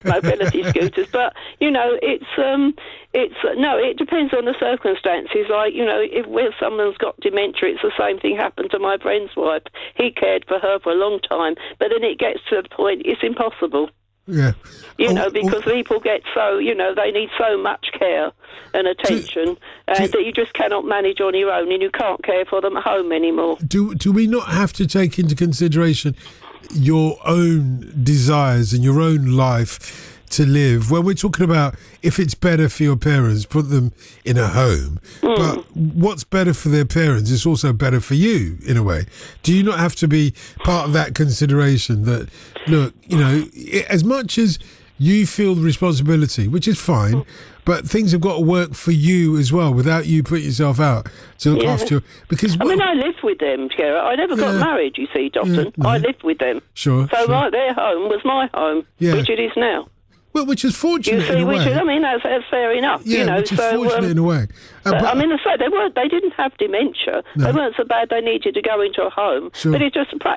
mobility scooters. But it depends on the circumstances. Like if where someone's got dementia, it's the same thing happened to my friend's wife. He cared for her for a long time, but then it gets to the point it's impossible. Yeah. Because people get so, they need so much care and attention that you just cannot manage on your own, and you can't care for them at home anymore. Do we not have to take into consideration your own desires and your own life to live? When we're talking about if it's better for your parents, put them in a home, but what's better for their parents is also better for you in a way. Do you not have to be part of that consideration that, look, as much as you feel the responsibility, which is fine, but things have got to work for you as well without you putting yourself out to look after you. Because I lived with them, Gareth. I never got married, you see, Dotton. I lived with them. Sure. So their home was my home, which it is now. Well, which is fortunate in a way. That's fair enough. Yeah, which is fortunate in a way. They didn't have dementia. No. They weren't so bad they needed to go into a home. Sure. But it's just